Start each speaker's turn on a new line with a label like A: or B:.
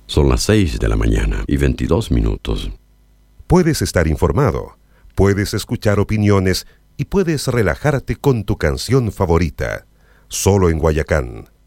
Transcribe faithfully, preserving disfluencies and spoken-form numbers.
A: Son las seis de la mañana y veintidós minutos.
B: Puedes estar informado, puedes escuchar opiniones y puedes relajarte con tu canción favorita. Solo en Guayacán.